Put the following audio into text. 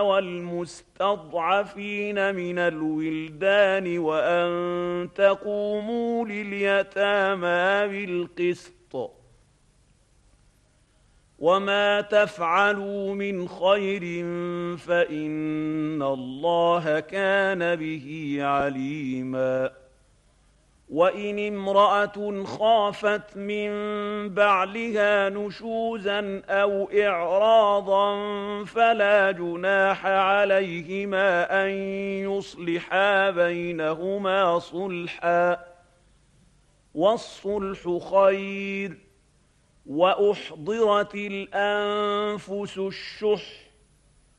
والمستضعفين من الولدان وأن تقوموا لليتامى بالقسط وما تفعلوا من خير فإن الله كان به عليما وإن امرأة خافت من بعلها نشوزا أو إعراضا فلا جناح عليهما أن يصلحا بينهما صلحا والصلح خير وأحضرت الأنفس الشح